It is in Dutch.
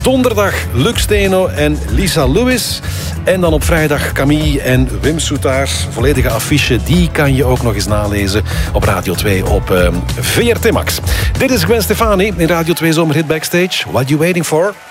Donderdag Luc Steno en Lisa Lewis. En dan op vrijdag Camille en Wim Soetaars. Volledige affiche, die kan je ook nog eens nalezen op Radio 2 op VRT Max. Dit is Gwen Stefani in Radio 2 Zomerhit Backstage. What you waiting for?